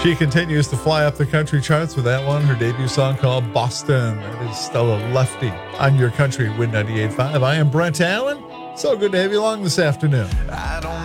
She continues to fly up the country charts with that one, her debut song called Boston. That is Stella Lefty on your country Win 98.5. I am Brent Allen. So good to have you along this afternoon.